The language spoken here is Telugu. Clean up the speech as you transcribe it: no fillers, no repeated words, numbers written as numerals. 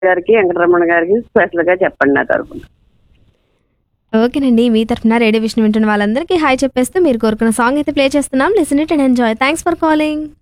గారికి, వెంకటరమణ గారికి స్పెషల్‌గా చెప్పండి నా తరపున. ఓకేనండి. మీ తరఫున రేడియో విష్ణు వింటున్న వాళ్ళందరికీ హాయ్ చెప్పేస్తూ మీరు కోరుకున్న సాంగ్ అయితే ప్లే చేస్తున్నాం. Listen it and enjoy. Thanks for calling.